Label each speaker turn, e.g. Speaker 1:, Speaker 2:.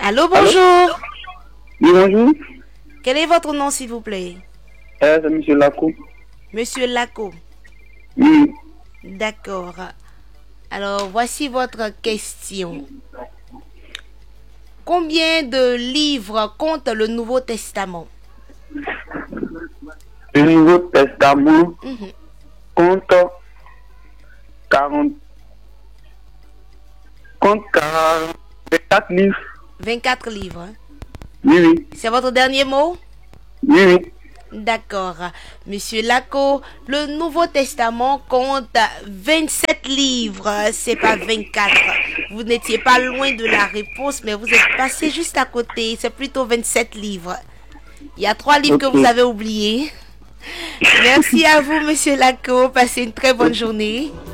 Speaker 1: Allô,
Speaker 2: Allô?
Speaker 1: bonjour.
Speaker 2: Oui, bonjour.
Speaker 1: Quel est votre nom, s'il vous plaît?
Speaker 2: C'est Monsieur Lacou.
Speaker 1: Monsieur Laco.
Speaker 2: Oui.
Speaker 1: D'accord. Alors, voici votre question. Combien de livres compte le Nouveau Testament?
Speaker 2: Le Nouveau Testament
Speaker 1: Mhm.
Speaker 2: compte 40, compte 44 livres.
Speaker 1: 24 livres. Hein.
Speaker 2: Oui, oui.
Speaker 1: C'est votre dernier mot?
Speaker 2: Oui, oui.
Speaker 1: D'accord. Monsieur Laco, le Nouveau Testament compte 27 livres. C'est pas 24. Vous n'étiez pas loin de la réponse, mais vous êtes passé juste à côté. C'est plutôt 27 livres. Il y a 3 livres que
Speaker 2: Ok.
Speaker 1: vous avez oubliés. Merci à vous, Monsieur Laco. Passez une très bonne journée.